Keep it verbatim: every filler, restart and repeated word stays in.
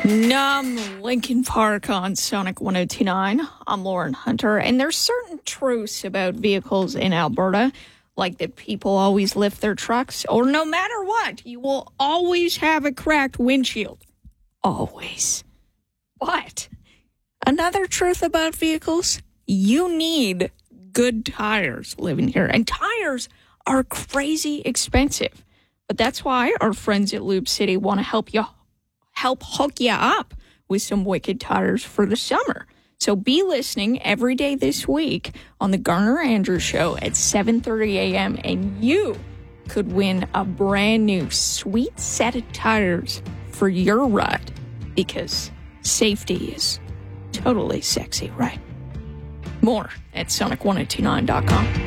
Numb Lincoln Park on Sonic one oh two point nine. I'm Lauren Hunter, and there's certain truths about vehicles in Alberta, like that people always lift their trucks, or no matter what, you will always have a cracked windshield. Always. But another truth about vehicles, you need good tires living here, and tires are crazy expensive. But that's why our friends at Lube City want to help you help hook you up with some wicked tires for the summer. So be listening every day this week on the Garner Andrews Show at seven thirty a.m. and you could win a brand new sweet set of tires for your ride, because safety is totally sexy, right? More at sonic one oh two nine dot com.